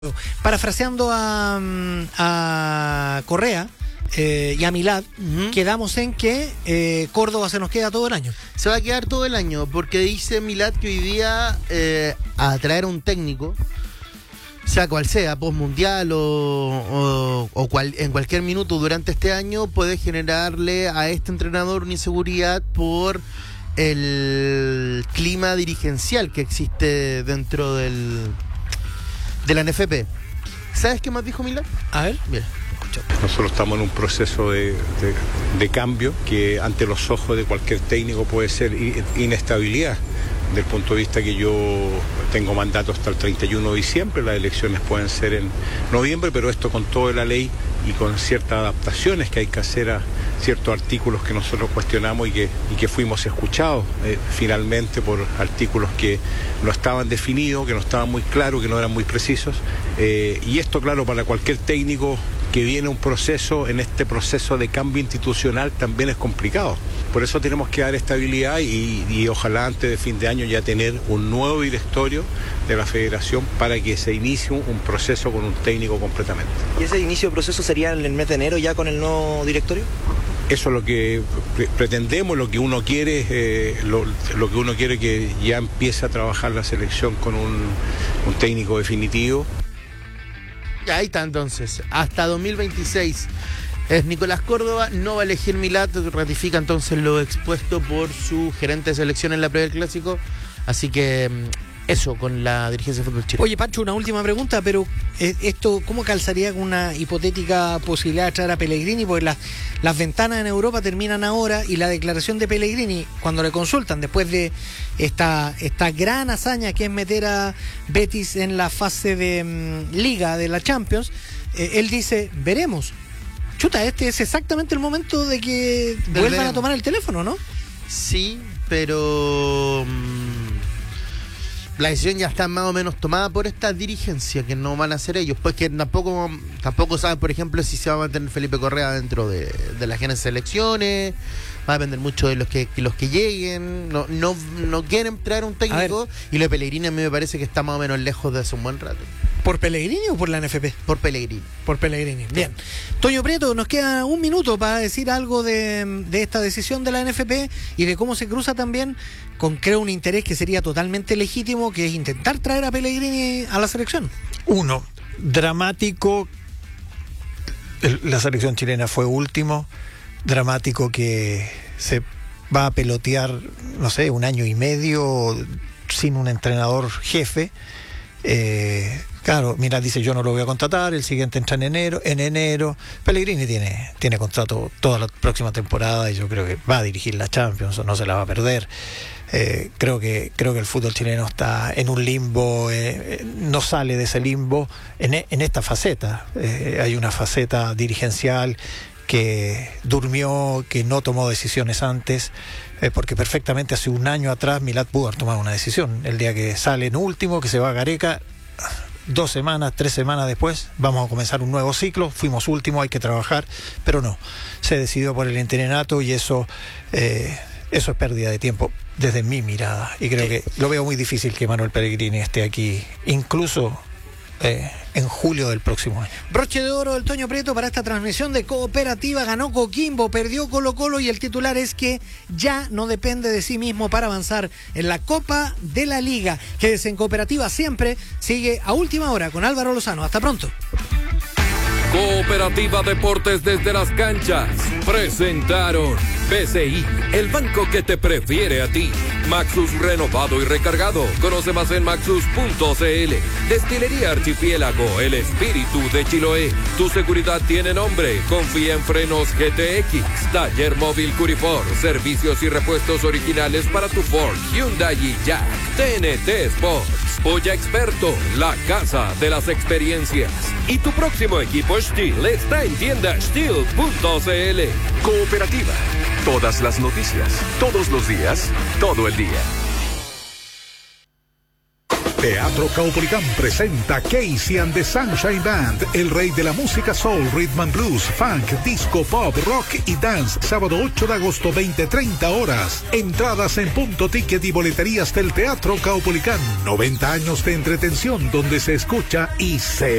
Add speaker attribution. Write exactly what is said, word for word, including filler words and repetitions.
Speaker 1: Parafraseando a, a Correa eh, y a Milad, uh-huh. quedamos en que eh, Córdoba se nos queda todo el año.
Speaker 2: Se va a quedar todo el año, porque dice Milad que hoy día eh, a traer un técnico, sea cual sea, postmundial o, o, o cual, en cualquier minuto durante este año, puede generarle a este entrenador una inseguridad por el clima dirigencial que existe dentro del... de la N F P. ¿Sabes qué más dijo Milad?
Speaker 1: A ver,
Speaker 2: mira.
Speaker 3: Nosotros estamos en un proceso de, de, de cambio que ante los ojos de cualquier técnico puede ser inestabilidad. Del punto de vista que yo tengo mandato hasta el treinta y uno de diciembre, las elecciones pueden ser en noviembre, pero esto con toda la ley y con ciertas adaptaciones que hay que hacer a ciertos artículos que nosotros cuestionamos y que, y que fuimos escuchados eh, finalmente por artículos que no estaban definidos, que no estaban muy claros, que no eran muy precisos. Eh, y esto, claro, para cualquier técnico que viene un proceso, en este proceso de cambio institucional también es complicado. Por eso tenemos que dar estabilidad y, y ojalá antes de fin de año ya tener un nuevo directorio de la federación para que se inicie un, un proceso con un técnico completamente.
Speaker 4: ¿Y ese inicio de proceso sería en el mes de enero ya con el nuevo directorio?
Speaker 3: Eso es lo que pre- pretendemos, lo que uno quiere, eh, lo, lo que uno quiere que ya empiece a trabajar la selección con un, un técnico definitivo.
Speaker 2: Ahí está entonces, hasta dos mil veintiséis es Nicolás Córdoba, no va a elegir Milad, ratifica entonces lo expuesto por su gerente de selección en la previa del Clásico, así que eso con la dirigencia de fútbol chileno.
Speaker 1: Oye, Pancho, una última pregunta, pero eh, esto, ¿cómo calzaría con una hipotética posibilidad de traer a Pellegrini? Porque las, las ventanas en Europa terminan ahora y la declaración de Pellegrini, cuando le consultan después de esta, esta gran hazaña que es meter a Betis en la fase de um, Liga de la Champions, eh, él dice, veremos. Chuta, este es exactamente el momento de que
Speaker 2: Del
Speaker 1: vuelvan
Speaker 2: veremos.
Speaker 1: a tomar el teléfono, ¿no?
Speaker 2: Sí, pero um, la decisión ya está más o menos tomada por esta dirigencia, que no van a ser ellos, pues que tampoco tampoco saben, por ejemplo, si se va a mantener Felipe Correa dentro de, de las genes selecciones. Va a depender mucho de los que, los que lleguen. No, no, no quieren traer un técnico. Y lo de Pellegrini a mí me parece que está más o menos lejos de hace un buen rato.
Speaker 1: ¿Por Pellegrini o por la N F P?
Speaker 2: Por Pellegrini.
Speaker 1: Por Pellegrini. Bien. Toño Prieto, nos queda un minuto para decir algo de, de esta decisión de la N F P y de cómo se cruza también con, creo, un interés que sería totalmente legítimo, que es intentar traer a Pellegrini a la selección.
Speaker 5: Uno, dramático. El, la selección chilena fue último. Dramático que se va a pelotear, no sé, un año y medio sin un entrenador jefe. Eh, claro, Milad dice yo no lo voy a contratar, el siguiente entra en enero, en enero. Pellegrini tiene, tiene contrato toda la próxima temporada y yo creo que va a dirigir la Champions, o no se la va a perder. Eh, creo que creo que el fútbol chileno está en un limbo, eh, no sale de ese limbo en, en esta faceta. Eh, hay una faceta dirigencial que durmió, que no tomó decisiones antes, eh, porque perfectamente hace un año atrás Milad pudo haber tomado una decisión. El día que sale en último, que se va a Gareca, dos semanas, tres semanas después, vamos a comenzar un nuevo ciclo, fuimos último, hay que trabajar, pero no, se decidió por el interinato y eso, eh, eso es pérdida de tiempo desde mi mirada, y creo que lo veo muy difícil que Manuel Pellegrini esté aquí, incluso Eh, en julio del próximo año.
Speaker 1: Broche de oro del Toño Prieto para esta transmisión de Cooperativa. Ganó Coquimbo, perdió Colo Colo y el titular es que ya no depende de sí mismo para avanzar en la Copa de la Liga. Quédese en Cooperativa siempre. Sigue a última hora con Álvaro Lozano. Hasta pronto.
Speaker 6: Cooperativa Deportes desde las canchas presentaron B C I, el banco que te prefiere a ti. Maxus renovado y recargado. Conoce más en maxus punto c l. Destilería Archipiélago, el espíritu de Chiloé. Tu seguridad tiene nombre. Confía en Frenos G T X. Taller Móvil Curifor. Servicios y repuestos originales para tu Ford, Hyundai y Jack. T N T Sports. Polla Experto, la casa de las experiencias. Y tu próximo equipo Steel está en tienda steel punto c l.
Speaker 7: Cooperativa. Todas las noticias, todos los días, todo el día.
Speaker 8: Teatro Caupolicán presenta Casey and the Sunshine Band, el rey de la música soul, rhythm and blues, funk, disco, pop, rock y dance. Sábado ocho de agosto, veinte treinta horas. Entradas en punto ticket y boleterías del Teatro Caupolicán. noventa años de entretención donde se escucha y se